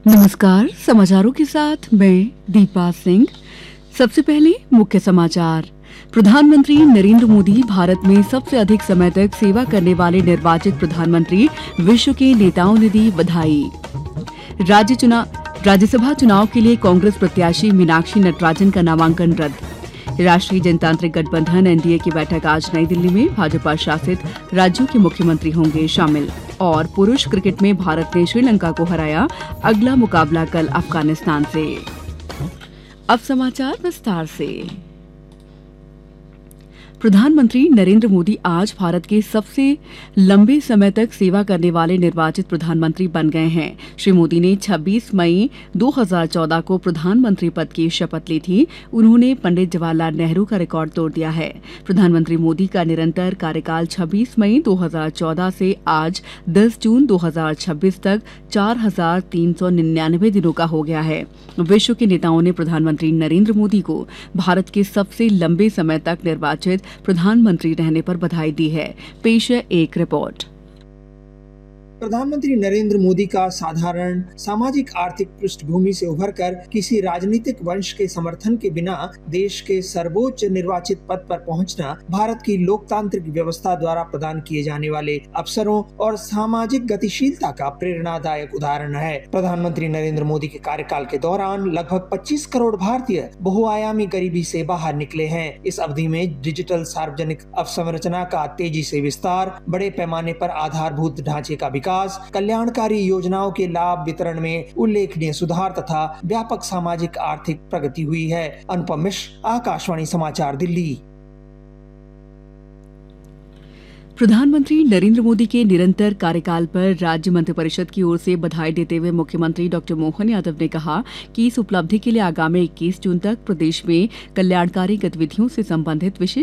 नमस्कार। समाचारों के साथ मैं दीपा सिंह। सबसे पहले मुख्य समाचार। प्रधानमंत्री नरेंद्र मोदी भारत में सबसे अधिक समय तक सेवा करने वाले निर्वाचित प्रधानमंत्री, विश्व के नेताओं ने दी बधाई। राज्यसभा चुनाव के लिए कांग्रेस प्रत्याशी मीनाक्षी नटराजन का नामांकन रद्द। राष्ट्रीय जनतांत्रिक गठबंधन एनडीए की बैठक आज नई दिल्ली में, भाजपा शासित राज्यों के मुख्यमंत्री होंगे शामिल। और पुरुष क्रिकेट में भारत ने श्रीलंका को हराया, अगला मुकाबला कल अफगानिस्तान से। अब समाचार विस्तार से। प्रधानमंत्री नरेंद्र मोदी आज भारत के सबसे लंबे समय तक सेवा करने वाले निर्वाचित प्रधानमंत्री बन गए हैं। श्री मोदी ने 26 मई 2014 को प्रधानमंत्री पद की शपथ ली थी। उन्होंने पंडित जवाहरलाल नेहरू का रिकॉर्ड तोड़ दिया है। प्रधानमंत्री मोदी का निरंतर कार्यकाल 26 मई 2014 से आज 10 जून 2026 तक 4,399 दिनों का हो गया है। विश्व के नेताओं ने प्रधानमंत्री नरेंद्र मोदी को भारत के सबसे लंबे समय तक निर्वाचित प्रधानमंत्री रहने पर बधाई दी है। पेश है एक रिपोर्ट। प्रधानमंत्री नरेंद्र मोदी का साधारण सामाजिक आर्थिक पृष्ठभूमि से उभरकर किसी राजनीतिक वंश के समर्थन के बिना देश के सर्वोच्च निर्वाचित पद पर पहुंचना भारत की लोकतांत्रिक व्यवस्था द्वारा प्रदान किए जाने वाले अवसरों और सामाजिक गतिशीलता का प्रेरणादायक उदाहरण है। प्रधानमंत्री नरेंद्र मोदी के कार्यकाल के दौरान लगभग 25 करोड़ भारतीय बहुआयामी गरीबी से बाहर निकले हैं। इस अवधि में डिजिटल सार्वजनिक अवसंरचना का तेजी से विस्तार, बड़े पैमाने पर आधारभूत ढांचे का विकास, कल्याणकारी योजनाओं के लाभ वितरण में उल्लेखनीय सुधार तथा व्यापक सामाजिक आर्थिक प्रगति हुई है। अनुपम मिश्र, आकाशवाणी समाचार, दिल्ली। प्रधानमंत्री नरेंद्र मोदी के निरंतर कार्यकाल पर राज्य मंत्रिपरिषद की ओर से बधाई देते हुए मुख्यमंत्री डॉक्टर मोहन यादव ने कहा कि इस उपलब्धि के लिए आगामी 21 जून तक प्रदेश में कल्याणकारी गतिविधियों से संबंधित विशेष